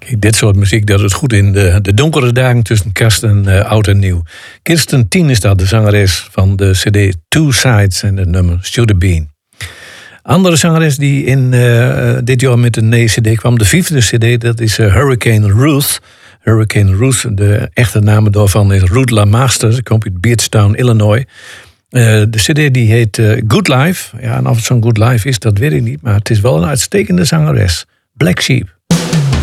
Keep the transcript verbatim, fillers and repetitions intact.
Kijk, dit soort muziek dat het goed in de, de donkere dagen tussen kerst en uh, oud en nieuw. Kirsten Tien is dat, de zangeres van de cd Two Sides en het nummer Should Have Been. Andere zangeres die in uh, dit jaar met een nieuwe cd kwam, de vijfde cd, dat is uh, Hurricane Ruth. Hurricane Ruth, de echte naam daarvan is Ruth LaMaster. Ze komt uit Beardstown, Illinois. Uh, de cd die heet uh, Good Life. Ja, en of het zo'n Good Life is, dat weet ik niet. Maar het is wel een uitstekende zangeres. Black Sheep.